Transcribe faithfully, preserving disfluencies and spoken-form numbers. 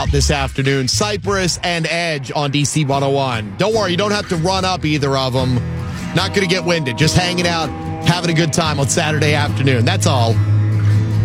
This afternoon, Cypress and Edge on D C one oh one. Don't worry, you don't have to run up either of them. Not going to get winded. Just hanging out, having a good time on Saturday afternoon. That's all.